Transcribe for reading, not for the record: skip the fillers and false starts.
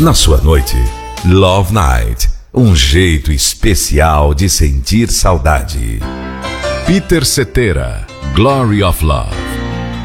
Na sua noite, Love Night, um jeito especial de sentir saudade. Peter Cetera, Glory of Love.